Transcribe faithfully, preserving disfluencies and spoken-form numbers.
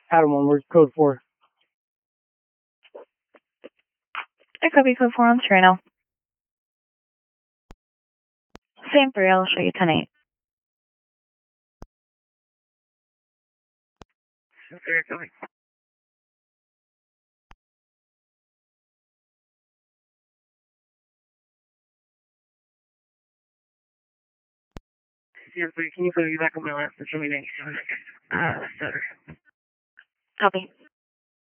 Adam one, where's code four? I copy code four on three now. Same three, I'll show you ten eight. Okay, coming. Can you put me back on my lap for some meeting? Uh, stutter. Copy.